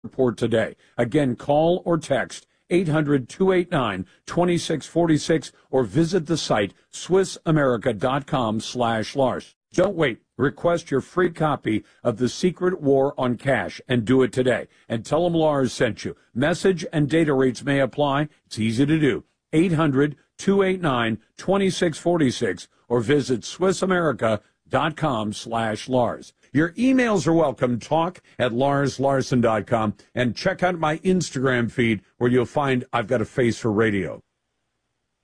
report today. Again, call or text 800-289-2646 or visit the site SwissAmerica.com/Lars. Don't wait. Request your free copy of The Secret War on Cash and do it today. And tell them Lars sent you. Message and data rates may apply. It's easy to do. 800-289-2646 or visit SwissAmerica.com/Lars. Your emails are welcome. Talk@LarsLarson.com and check out my Instagram feed where you'll find I've got a face for radio.